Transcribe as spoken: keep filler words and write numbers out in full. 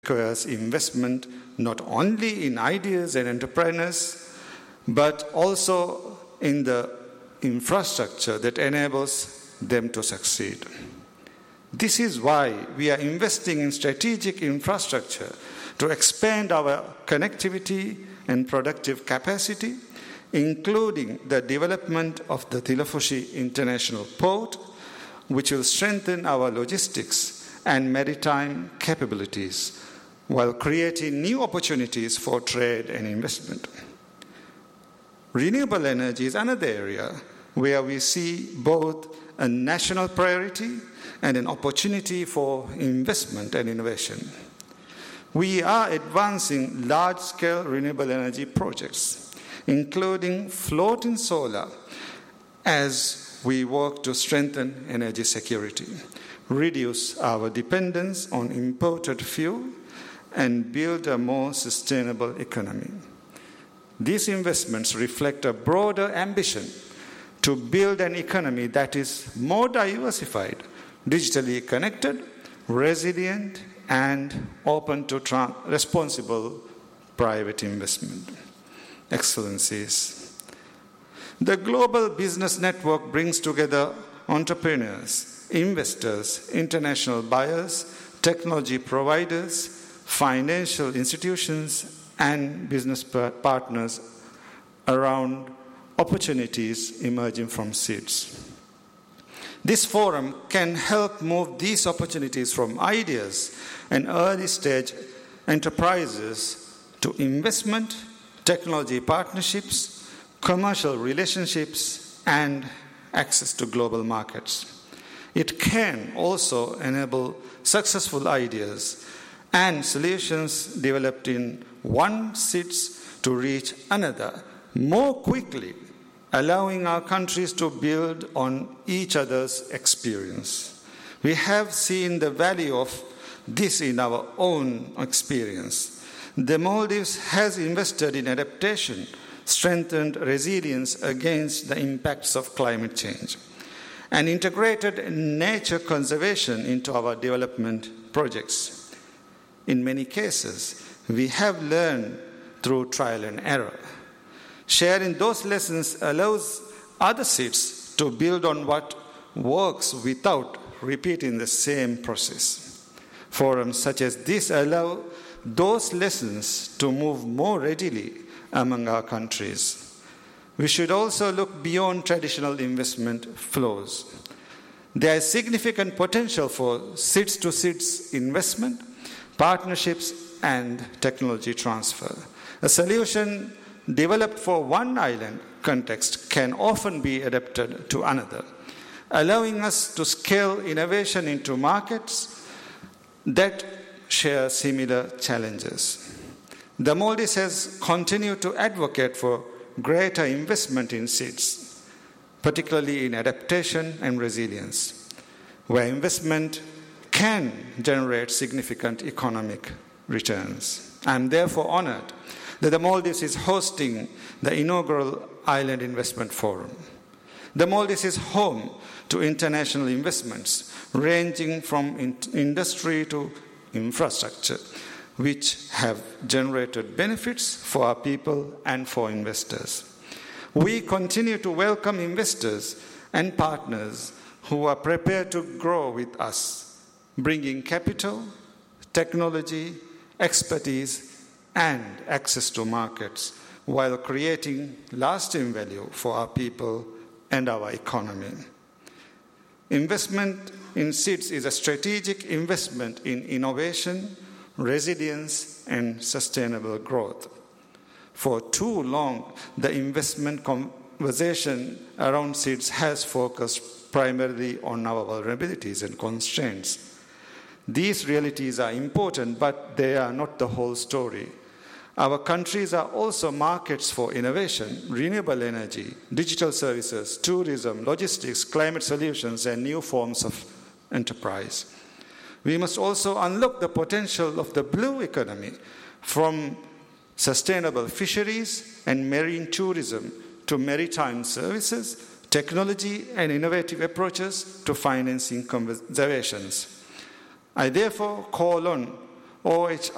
requires investment not only in ideas and entrepreneurs, but also in the infrastructure that enables them to succeed. This is why we are investing in strategic infrastructure to expand our connectivity and productive capacity, including the development of the Tilafushi International Port, which will strengthen our logistics and maritime capabilities while creating new opportunities for trade and investment. Renewable energy is another area where we see both a national priority and an opportunity for investment and innovation. We are advancing large-scale renewable energy projects, including floating solar, as we work to strengthen energy security, reduce our dependence on imported fuel, and build a more sustainable economy. These investments reflect a broader ambition to build an economy that is more diversified, digitally connected, resilient, and open to tra- responsible private investment. Excellencies, the Global Business Network brings together entrepreneurs, investors, international buyers, technology providers, financial institutions, and business partners around opportunities emerging from seeds. This forum can help move these opportunities from ideas and early-stage enterprises to investment, technology partnerships, commercial relationships, and access to global markets. It can also enable successful ideas and solutions developed in one seeds to reach another more quickly, allowing our countries to build on each other's experience. We have seen the value of this in our own experience. The Maldives has invested in adaptation, strengthened resilience against the impacts of climate change, and integrated nature conservation into our development projects. In many cases, we have learned through trial and error. Sharing those lessons allows other seeds to build on what works without repeating the same process. Forums such as this allow those lessons to move more readily among our countries. We should also look beyond traditional investment flows. There is significant potential for seeds-to-seeds investment, partnerships, and technology transfer. A solution developed for one island context can often be adapted to another, allowing us to scale innovation into markets that share similar challenges. The Maldives has continued to advocate for greater investment in seeds, particularly in adaptation and resilience, where investment can generate significant economic returns. I am therefore honored that the Maldives is hosting the inaugural Island Investment Forum. The Maldives is home to international investments ranging from in- industry to infrastructure, which have generated benefits for our people and for investors. We continue to welcome investors and partners who are prepared to grow with us, bringing capital, technology, expertise, and access to markets while creating lasting value for our people and our economy. Investment in seeds is a strategic investment in innovation, resilience, and sustainable growth. For too long, the investment conversation around seeds has focused primarily on our vulnerabilities and constraints. These realities are important, but they are not the whole story. Our countries are also markets for innovation, renewable energy, digital services, tourism, logistics, climate solutions, and new forms of enterprise. We must also unlock the potential of the blue economy, from sustainable fisheries and marine tourism to maritime services, technology and innovative approaches to financing conservations. I therefore call on O H